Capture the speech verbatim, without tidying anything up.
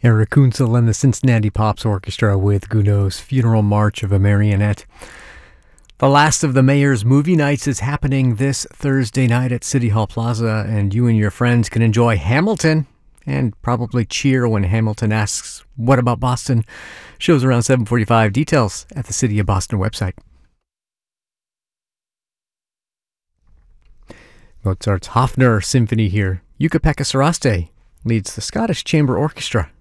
Eric Kunzel and the Cincinnati Pops Orchestra with Gounod's Funeral March of a Marionette. The last of the mayor's movie nights is happening this Thursday night at City Hall Plaza, and you and your friends can enjoy Hamilton and probably cheer when Hamilton asks, "What about Boston?" Shows around seven forty-five. Details at the City of Boston website. Mozart's Hofner Symphony here. Jukka-Pekka Saraste leads the Scottish Chamber Orchestra.